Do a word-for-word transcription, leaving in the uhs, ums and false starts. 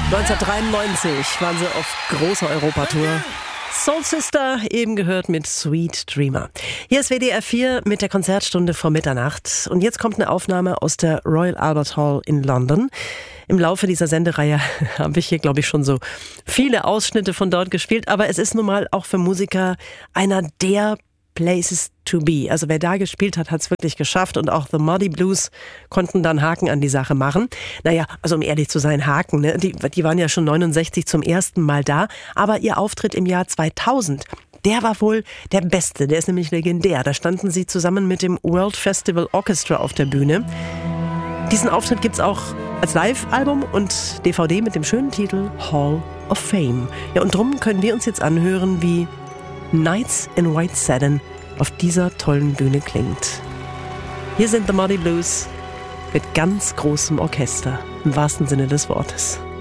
neunzehnhundertdreiundneunzig waren sie auf großer Europatour. Soul Sister, eben gehört mit Sweet Dreamer. Hier ist W D R vier mit der Konzertstunde vor Mitternacht. Und jetzt kommt eine Aufnahme aus der Royal Albert Hall in London. Im Laufe dieser Sendereihe habe ich hier, glaube ich, schon so viele Ausschnitte von dort gespielt. Aber es ist nun mal auch für Musiker einer der Places to be. Also wer da gespielt hat, hat es wirklich geschafft. Und auch The Moody Blues konnten dann Haken an die Sache machen. Naja, also um ehrlich zu sein, Haken, ne? die, die waren ja schon neunundsechzig zum ersten Mal da. Aber ihr Auftritt im Jahr zweitausend, der war wohl der beste. Der ist nämlich legendär. Da standen sie zusammen mit dem World Festival Orchestra auf der Bühne. Diesen Auftritt gibt's auch als Live-Album und D V D mit dem schönen Titel Hall of Fame. Ja, und drum können wir uns jetzt anhören, wie Nights in White Satin auf dieser tollen Bühne klingt. Hier sind The Moody Blues mit ganz großem Orchester, im wahrsten Sinne des Wortes.